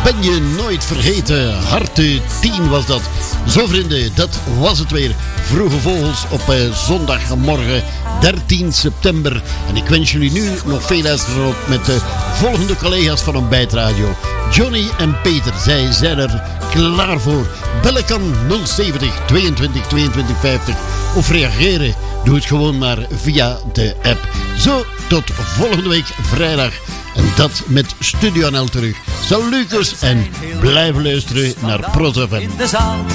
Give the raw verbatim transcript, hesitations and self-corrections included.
ben je nooit vergeten. Harte tien was dat. Zo vrienden, dat was het weer. Vroege Vogels op eh, zondagmorgen dertien september. En ik wens jullie nu nog veel luisteren op met de volgende collega's van Ontbijt Radio. Johnny en Peter, zij zijn er klaar voor. Bellen kan nul zeventig tweeëntwintig tweeëntwintig vijftig. Of reageren, doe het gewoon maar via de app. Zo, tot volgende week vrijdag. En dat met Studio N L terug. Saluters en blijf luisteren naar Pro F M.